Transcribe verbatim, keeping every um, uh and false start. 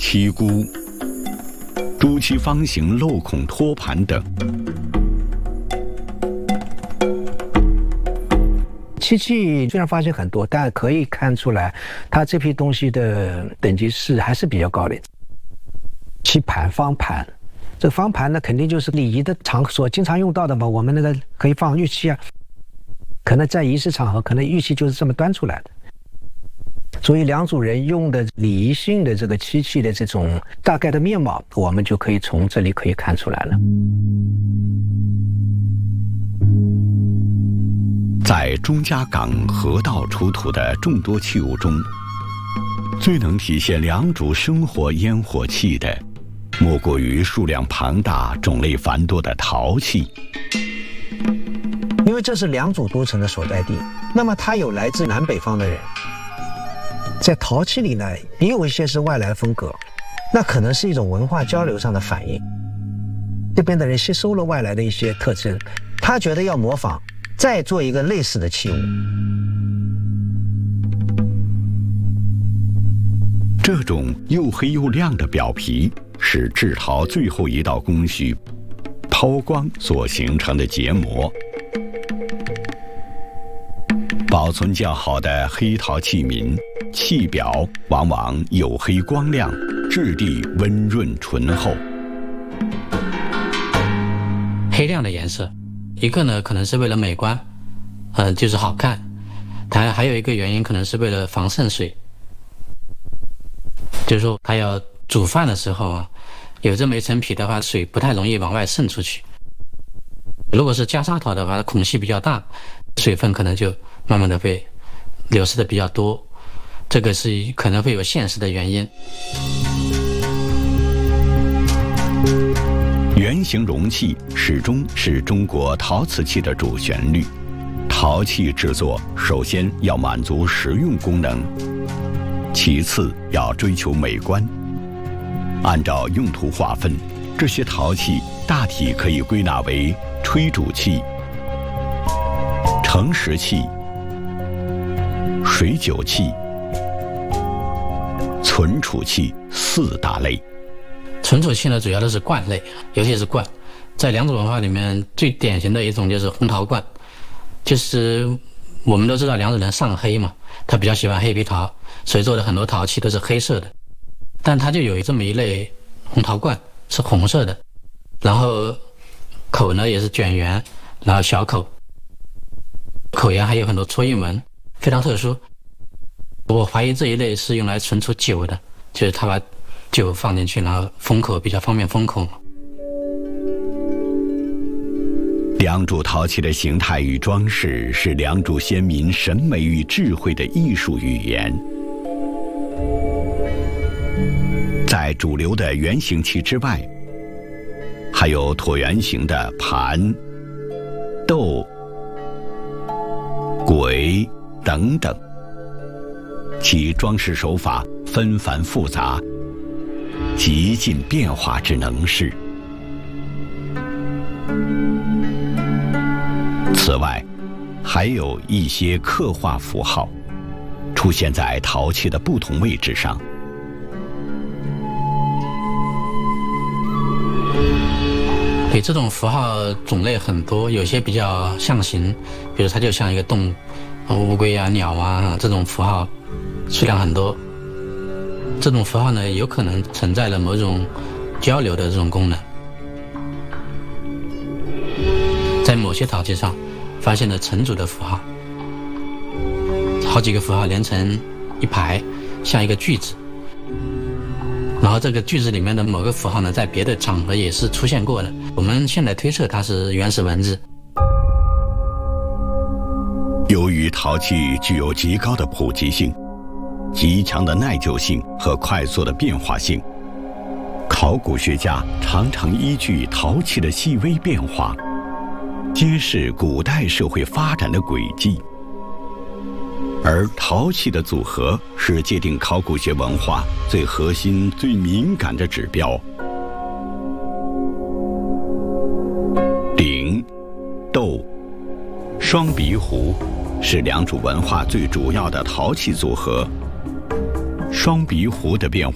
漆箍、朱漆方形镂孔托盘等。 漆器虽然发现很多，但可以看出来，它这批东西的等级是还是比较高的。漆盘、方盘，这个方盘呢，肯定就是礼仪的场所经常用到的嘛。我们那个可以放玉器啊，可能在仪式场合，可能玉器就是这么端出来的。所以良渚人用的礼仪性的这个漆器的这种大概的面貌，我们就可以从这里可以看出来了。 在钟家港河道出土的众多器物中，最能体现良渚生活烟火气的，莫过于数量庞大、种类繁多的陶器。 因为这是良渚都城的所在地，那么它有来自南北方的人，在陶器里呢，也有一些是外来风格，那可能是一种文化交流上的反应。这边的人吸收了外来的一些特征，他觉得要模仿，再做一个类似的器物。 这种又黑又亮的表皮是制陶最后一道工序抛光所形成的结膜。保存较好的黑陶器皿，器表往往黝黑光亮，质地温润醇厚。 黑亮的颜色，一个呢可能是为了美观，呃，就是好看。它还有一个原因可能是为了防渗水，就是说它要煮饭的时候啊，有这么一层皮的话，水不太容易往外渗出去。如果是袈裟陶的话，它孔隙比较大，水分可能就慢慢的被流失的比较多，这个是可能会有现实的原因。 圆形容器始终是中国陶瓷器的主旋律。陶器制作首先要满足实用功能，其次要追求美观。按照用途划分，这些陶器大体可以归纳为吹煮器、盛食器、水酒器、存储器四大类。 存储器呢，主要都是罐类，尤其是罐。在良渚文化里面，最典型的一种就是红陶罐，就是我们都知道良渚人上黑嘛，他比较喜欢黑皮陶，所以做的很多陶器都是黑色的。但它就有这么一类红陶罐，是红色的，然后口呢也是卷圆，然后小口，口沿还有很多戳印纹，非常特殊。我怀疑这一类是用来存储酒的，就是他把酒放进去，然后封口，比较方便封口。 良渚陶器的形态与装饰是良渚先民审美与智慧的艺术语言。在主流的圆形器之外，还有椭圆形的盘、斗、簋等等，其装饰手法纷繁复杂，极尽变化之能事。此外，还有一些刻画符号出现在陶器的不同位置上。 对，这种符号种类很多，有些比较象形，比如它就像一个动物，乌龟啊、鸟啊，这种符号数量很多。这种符号呢，有可能存在了某种交流的这种功能。在某些陶器上发现了成组的符号，好几个符号连成一排，像一个句子。然后这个句子里面的某个符号呢，在别的场合也是出现过的。我们现在推测它是原始文字。 由于陶器具有极高的普及性、极强的耐久性和快速的变化性，考古学家常常依据陶器的细微变化，揭示古代社会发展的轨迹。而陶器的组合是界定考古学文化最核心、最敏感的指标。鼎、斗、双鼻壶是良渚文化最主要的陶器组合。双鼻壶的变